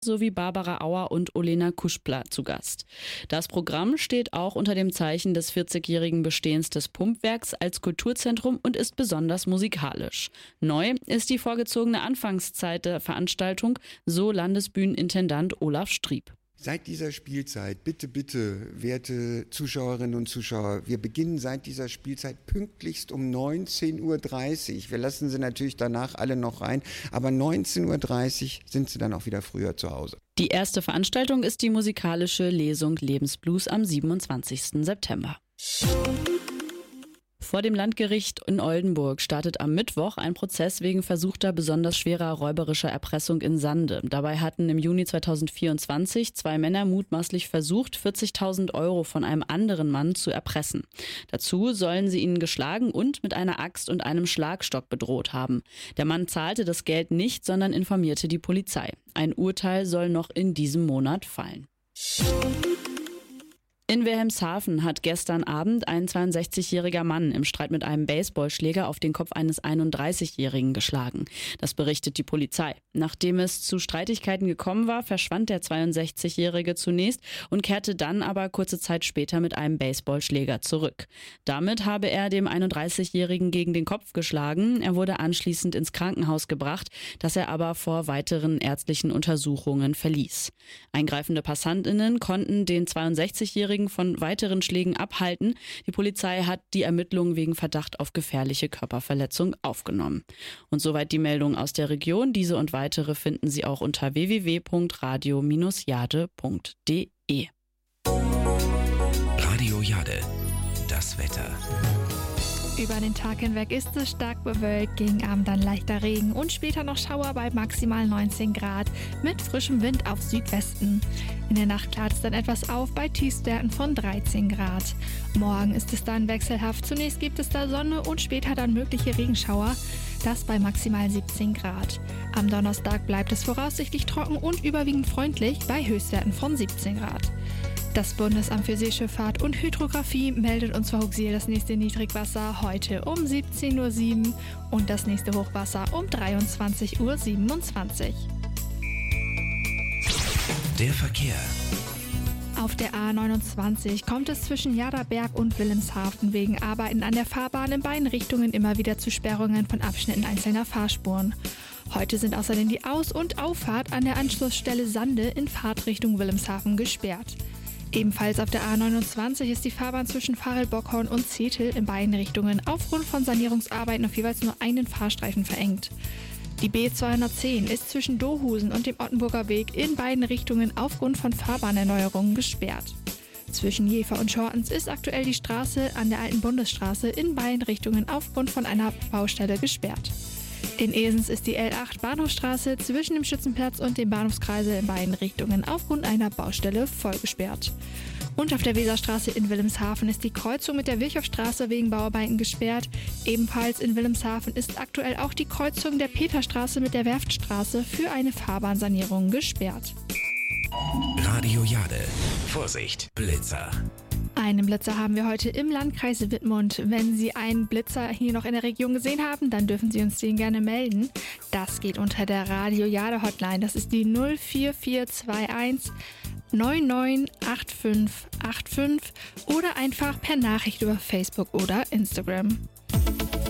sowie Barbara Auer und Olena Kuschpla zu Gast. Das Programm steht auch unter dem Zeichen des 40-jährigen Bestehens des Pumpwerks als Kulturzentrum und ist besonders musikalisch. Neu ist die vorgezogene Anfangszeit der Veranstaltung, so Landesbühnenintendant Olaf Strieb. Seit dieser Spielzeit, bitte, werte Zuschauerinnen und Zuschauer, wir beginnen seit dieser Spielzeit pünktlichst um 19:30 Uhr. Wir lassen sie natürlich danach alle noch rein, aber 19:30 Uhr sind sie dann auch wieder früher zu Hause. Die erste Veranstaltung ist die musikalische Lesung Lebensblues am 27. September. Vor dem Landgericht in Oldenburg startet am Mittwoch ein Prozess wegen versuchter besonders schwerer räuberischer Erpressung in Sande. Dabei hatten im Juni 2024 zwei Männer mutmaßlich versucht, 40.000 Euro von einem anderen Mann zu erpressen. Dazu sollen sie ihn geschlagen und mit einer Axt und einem Schlagstock bedroht haben. Der Mann zahlte das Geld nicht, sondern informierte die Polizei. Ein Urteil soll noch in diesem Monat fallen. In Wilhelmshaven hat gestern Abend ein 62-jähriger Mann im Streit mit einem Baseballschläger auf den Kopf eines 31-Jährigen geschlagen. Das berichtet die Polizei. Nachdem es zu Streitigkeiten gekommen war, verschwand der 62-Jährige zunächst und kehrte dann aber kurze Zeit später mit einem Baseballschläger zurück. Damit habe er dem 31-Jährigen gegen den Kopf geschlagen. Er wurde anschließend ins Krankenhaus gebracht, das er aber vor weiteren ärztlichen Untersuchungen verließ. Eingreifende PassantInnen konnten den 62-Jährigen von weiteren Schlägen abhalten. Die Polizei hat die Ermittlungen wegen Verdacht auf gefährliche Körperverletzung aufgenommen. Und soweit die Meldung aus der Region. Diese und weitere finden Sie auch unter www.radio-jade.de. Radio Jade, das Wetter. Über den Tag hinweg ist es stark bewölkt, gegen Abend dann leichter Regen und später noch Schauer bei maximal 19 Grad mit frischem Wind auf Südwesten. In der Nacht klart es dann etwas auf bei Tiefstwerten von 13 Grad. Morgen ist es dann wechselhaft. Zunächst gibt es da Sonne und später dann mögliche Regenschauer. Das bei maximal 17 Grad. Am Donnerstag bleibt es voraussichtlich trocken und überwiegend freundlich bei Höchstwerten von 17 Grad. Das Bundesamt für Seeschifffahrt und Hydrographie meldet uns vor Huxil das nächste Niedrigwasser heute um 17:07 Uhr und das nächste Hochwasser um 23:27 Uhr. Der Verkehr. Auf der A29 kommt es zwischen Jaderberg und Wilhelmshaven wegen Arbeiten an der Fahrbahn in beiden Richtungen immer wieder zu Sperrungen von Abschnitten einzelner Fahrspuren. Heute sind außerdem die Aus- und Auffahrt an der Anschlussstelle Sande in Fahrtrichtung Wilhelmshaven gesperrt. Ebenfalls auf der A29 ist die Fahrbahn zwischen Varel-Bockhorn und Zetel in beiden Richtungen aufgrund von Sanierungsarbeiten auf jeweils nur einen Fahrstreifen verengt. Die B210 ist zwischen Dohusen und dem Ottenburger Weg in beiden Richtungen aufgrund von Fahrbahnerneuerungen gesperrt. Zwischen Jever und Schortens ist aktuell die Straße an der alten Bundesstraße in beiden Richtungen aufgrund von einer Baustelle gesperrt. In Esens ist die L8 Bahnhofstraße zwischen dem Schützenplatz und dem Bahnhofskreisel in beiden Richtungen aufgrund einer Baustelle voll gesperrt. Und auf der Weserstraße in Wilhelmshaven ist die Kreuzung mit der Virchowstraße wegen Bauarbeiten gesperrt. Ebenfalls in Wilhelmshaven ist aktuell auch die Kreuzung der Peterstraße mit der Werftstraße für eine Fahrbahnsanierung gesperrt. Radio Jade. Vorsicht, Blitzer. Einen Blitzer haben wir heute im Landkreis Wittmund. Wenn Sie einen Blitzer hier noch in der Region gesehen haben, dann dürfen Sie uns den gerne melden. Das geht unter der Radio Jade Hotline. Das ist die 04421 998585 oder einfach per Nachricht über Facebook oder Instagram.